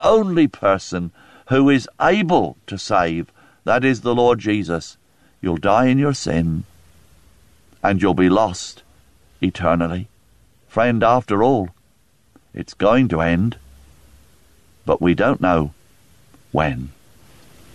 only person who is able to save, that is the Lord Jesus, you'll die in your sin and you'll be lost eternally. Friend, after all, it's going to end, but we don't know when.